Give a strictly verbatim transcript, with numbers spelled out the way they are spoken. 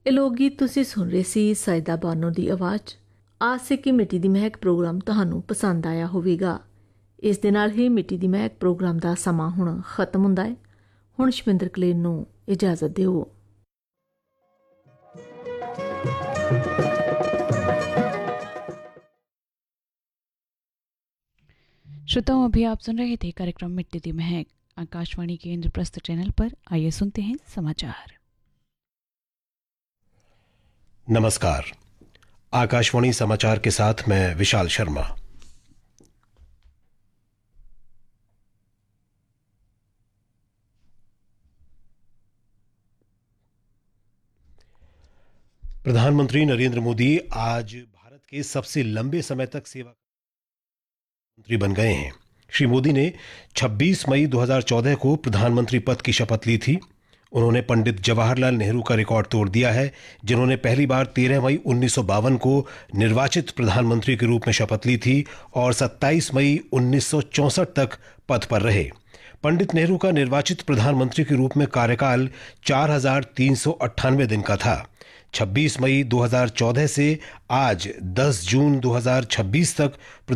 ਇਹ ਲੋਕ ਗੀਤ ਤੁਸੀਂ ਸੁਣ ਰਹੇ ਸੀ ਸਾਇਦਾ ਬਾਨੋ ਦੀ ਆਵਾਜ਼। ਆਸ ਹੈ ਕਿ ਮਿੱਟੀ ਦੀ ਮਹਿਕ ਪ੍ਰੋਗਰਾਮ ਤੁਹਾਨੂੰ ਪਸੰਦ ਆਇਆ ਹੋਵੇਗਾ। ਇਸ ਦੇ ਨਾਲ ਹੀ ਮਿੱਟੀ ਦੀ ਮਹਿਕ ਪ੍ਰੋਗਰਾਮ ਦਾ ਸਮਾਂ ਹੁਣ ਖਤਮ ਹੁੰਦਾ ਹੈ। ਹੁਣ ਸ਼ਵਿੰਦਰ ਕਲੇਰ ਨੂੰ ਇਜਾਜ਼ਤ ਦਿਓ। श्रोताओं, अभी आप सुन रहे थे कार्यक्रम मिट्टी दी महक आकाशवाणी के इंद्रप्रस्थ चैनल पर। आइए सुनते हैं समाचार। नमस्कार, आकाशवाणी समाचार के साथ मैं विशाल शर्मा। प्रधानमंत्री नरेंद्र मोदी आज भारत के सबसे लंबे समय तक सेवा मंत्री बन गए हैं। श्री मोदी ने छब्बीस मई दो हज़ार चौदह को प्रधानमंत्री पद की शपथ ली थी। उन्होंने पंडित जवाहरलाल नेहरू का रिकॉर्ड तोड़ दिया है, जिन्होंने पहली बार तेरह मई उन्नीस सौ बावन को निर्वाचित प्रधानमंत्री के रूप में शपथ ली थी और सत्ताईस मई उन्नीस सौ चौंसठ तक पद पर रहे। पंडित नेहरू का निर्वाचित प्रधानमंत्री के रूप में कार्यकाल चार हजार तीन सौ अट्ठानवे दिन का था। छब्बीस मई दो हज़ार चौदह से आज दस जून दो हज़ार छब्बीस तक